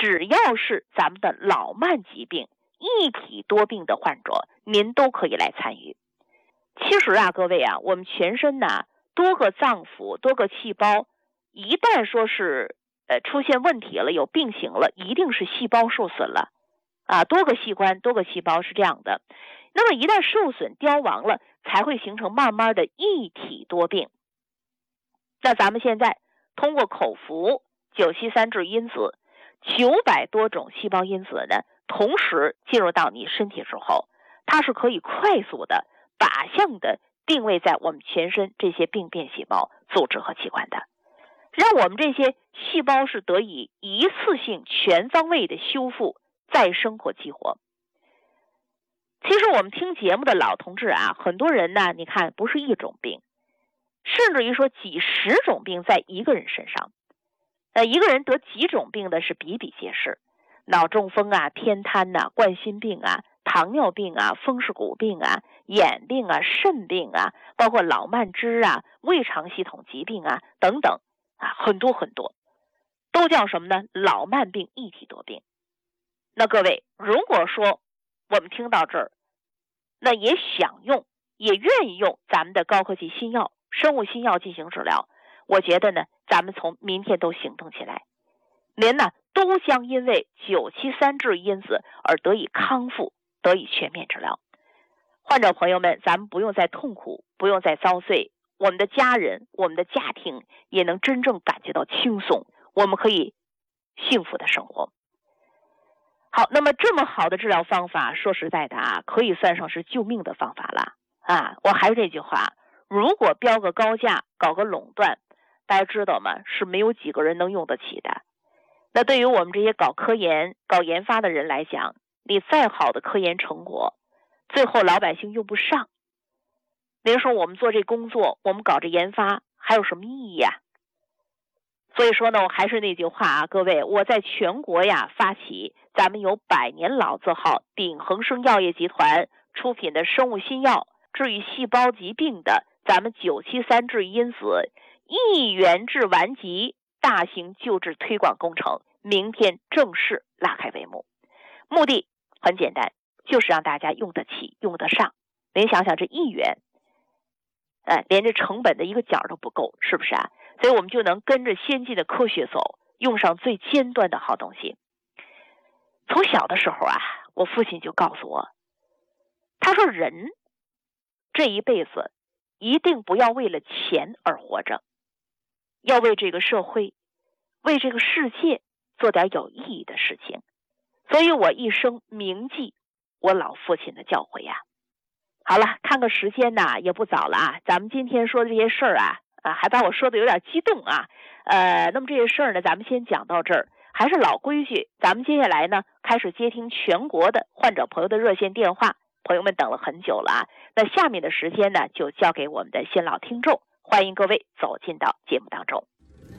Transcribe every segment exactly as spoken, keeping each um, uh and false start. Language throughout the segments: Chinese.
只要是咱们的老慢疾病、一体多病的患者，您都可以来参与。其实啊，各位啊，我们全身呢多个脏腑、多个细胞，一旦说是呃出现问题了、有病形了，一定是细胞受损了啊，多个器官、多个细胞是这样的。那么一旦受损凋亡了，才会形成慢慢的一体多病。那咱们现在通过口服九七三治愈因子，九百多种细胞因子呢，同时进入到你身体之后，它是可以快速的、靶向的定位在我们全身这些病变细胞、组织和器官的，让我们这些细胞是得以一次性全方位的修复、再生或激活。其实我们听节目的老同志啊，很多人呢，你看不是一种病，甚至于说几十种病在一个人身上。呃，一个人得几种病的是比比皆是，脑中风啊、偏瘫呐、啊、冠心病啊、糖尿病啊、风湿骨病啊、眼病啊、肾病啊，包括老慢支啊、胃肠系统疾病啊等等啊，很多很多，都叫什么呢？老慢病一体多病。那各位，如果说我们听到这儿，那也想用，也愿意用咱们的高科技新药、生物新药进行治疗，我觉得呢，咱们从明天都行动起来，您呢都将因为九七三治愈因子而得以康复，得以全面治疗。患者朋友们，咱们不用再痛苦，不用再遭罪，我们的家人、我们的家庭也能真正感觉到轻松，我们可以幸福的生活。好，那么这么好的治疗方法，说实在的啊，可以算上是救命的方法了啊！我还是这句话，如果标个高价，搞个垄断，大家知道吗？是没有几个人能用得起的。那对于我们这些搞科研、搞研发的人来讲，你再好的科研成果，最后老百姓用不上。您说我们做这工作，我们搞这研发，还有什么意义呀？所以说呢，我还是那句话啊，各位，我在全国呀发起咱们有百年老字号鼎恒生药业集团出品的生物新药治愈细胞疾病的咱们九七三治愈因子一元治顽疾大型救治推广工程，明天正式拉开帷幕。目的很简单，就是让大家用得起、用得上。您想想，这一元，呃，连这成本的一个角都不够，是不是啊？所以我们就能跟着先进的科学走，用上最尖端的好东西。从小的时候啊，我父亲就告诉我，他说人这一辈子一定不要为了钱而活着，要为这个社会、为这个世界做点有意义的事情。所以我一生铭记我老父亲的教诲呀。好了，看个时间呐，也不早了啊。咱们今天说的这些事儿啊，啊，还把我说的有点激动啊。呃，那么这些事儿呢，咱们先讲到这儿。还是老规矩，咱们接下来呢，开始接听全国的患者朋友的热线电话。朋友们等了很久了啊。那下面的时间呢，就交给我们的新老听众，欢迎各位走进到节目当中。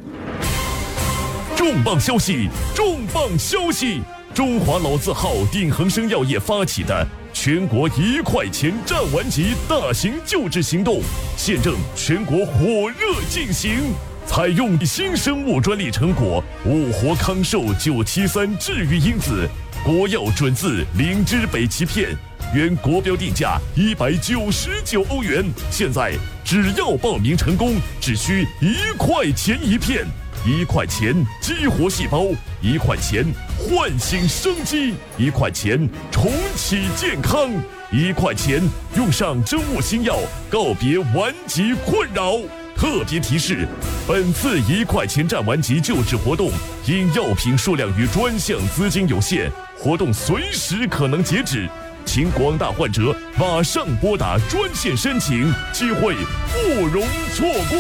重磅消息，重磅消息！中华老字号鼎恒生药业发起的全国一块钱战顽疾大型救治行动，现正全国火热进行。采用新生物专利成果五活康寿九七三治愈因子，国药准字灵芝北芪片，原国标定价一百九十九欧元，现在只要报名成功，只需一块钱一片。一块钱激活细胞，一块钱唤醒生机，一块钱重启健康，一块钱用上生物新药，告别顽疾困扰。特别提示：本次一块钱战顽疾救治活动因药品数量与专项资金有限，活动随时可能截止，请广大患者马上拨打专线申请，机会不容错过。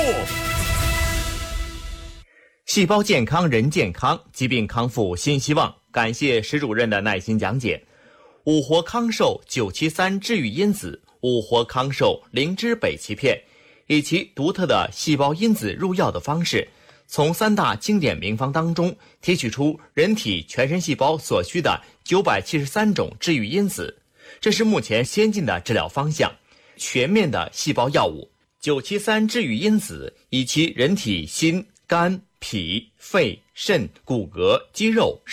细胞健康人健康，疾病康复新希望。感谢石主任的耐心讲解。五活康寿九七三治愈因子，五活康寿灵芝北芪片，以其独特的细胞因子入药的方式，从三大经典名方当中提取出人体全身细胞所需的九百七十三种治愈因子，这是目前先进的治疗方向，全面的细胞药物。九七三治愈因子以其人体心、肝、脾、肺、肾、骨骼、肌肉